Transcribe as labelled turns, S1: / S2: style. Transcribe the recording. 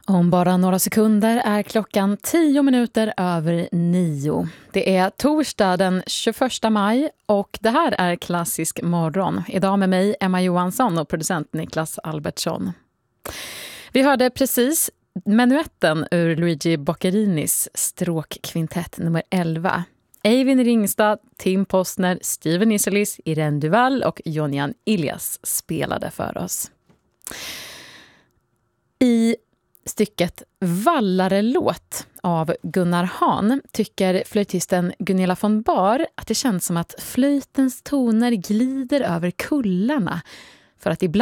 S1: Om bara några sekunder är klockan 10 minuter över 9. Det är torsdag den 21 maj och det här är Klassisk morgon. Idag med mig Emma Johansson och producent Niklas Albertsson. Vi hörde precis menuetten ur Luigi Boccarinis stråkkvintett nummer 11. Eivind Ringstad, Tim Postner, Steven Iselis, Irene Duval och Jonian Ilias spelade för oss. I stycket Vallare-låt av Gunnar Hahn tycker flöjtisten Gunilla von Bar att det känns som att flöjtens toner glider över kullarna för att ibland